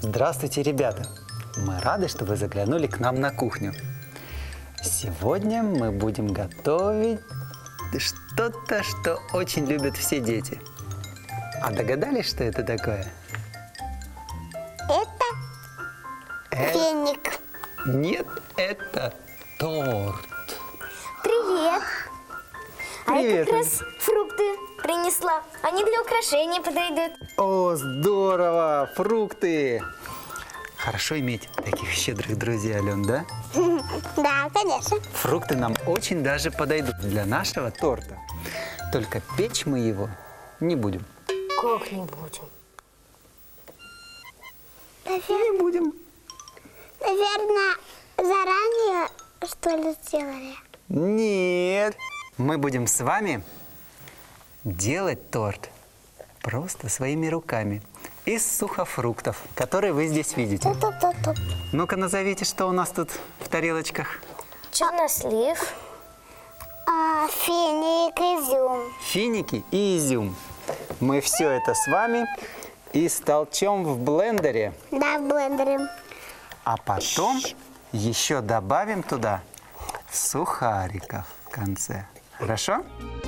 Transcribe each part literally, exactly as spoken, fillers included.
Здравствуйте, ребята! Мы рады, что вы заглянули к нам на кухню. Сегодня мы будем готовить что-то, что очень любят все дети. А догадались, что это такое? Это Э- финик. Нет, это торт. Привет. А я Привет. как раз фрукты принесла. Они для украшения подойдут. О, здорово! Фрукты! Хорошо иметь таких щедрых друзей, Ален, да? Да, конечно. Фрукты нам очень даже подойдут для нашего торта. Только печь мы его не будем. Как не будем? Не будем. Наверное, заранее, что ли, сделали? Нет. Мы будем с вами делать торт просто своими руками из сухофруктов, которые вы здесь видите. Топ-топ-топ. Ну-ка назовите, что у нас тут в тарелочках. Чернослив. А, финик, изюм. Финики и изюм. Мы все это с вами истолчем в блендере, Да, в блендере. а потом еще добавим туда сухариков в конце. Хорошо?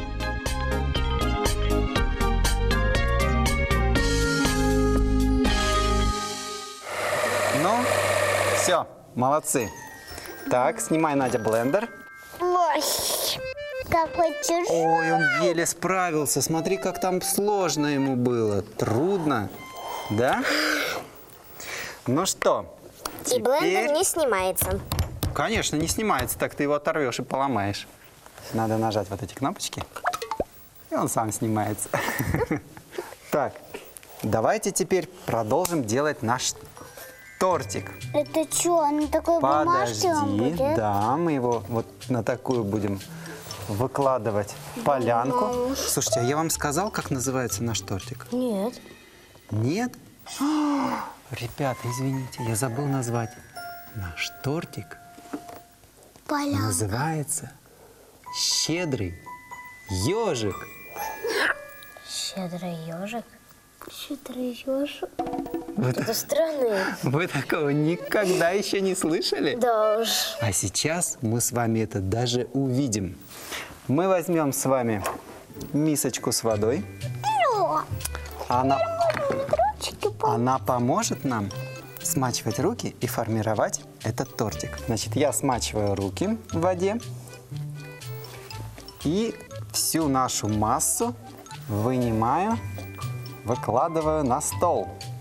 Ну, все, молодцы. Так, снимай, Надя, блендер. Ой, какой тяжелый. Ой, он еле справился. Смотри, как там сложно ему было. Трудно. Да? Ну что? И блендер теперь- не снимается. Конечно, не снимается. Так ты его оторвешь и поломаешь. Надо нажать вот эти кнопочки. И он сам снимается. Так, давайте теперь продолжим делать наш тортик. Это что, он такой бумажки он Подожди, будет? да, мы его вот на такую будем выкладывать полянку. Слушайте, а я вам сказал, как называется наш тортик? Нет. Нет? А, ребята, извините, я забыл назвать. Наш тортик Поля. называется «Щедрый ежик». Щедрый ежик. Щедрый ежик. Вот. Это странно. Вы такого никогда еще не слышали? Да уж. А сейчас мы с вами это даже увидим. Мы возьмем с вами мисочку с водой. Она, она поможет нам смачивать руки и формировать этот тортик. Значит, я смачиваю руки в воде и всю нашу массу вынимаю, выкладываю на стол.